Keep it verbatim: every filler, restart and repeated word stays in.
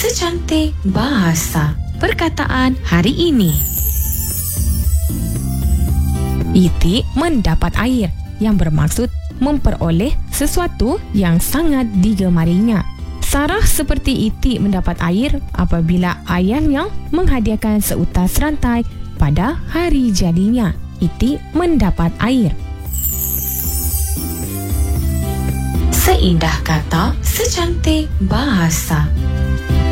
secantik bahasa. Perkataan hari ini. Itik mendapat air, yang bermaksud memperoleh sesuatu yang sangat digemarinya. Sarah seperti itik mendapat air apabila ayahnya menghadiahkan seutas rantai pada hari jadinya. Itik mendapat air. Seindah kata, secantik bahasa.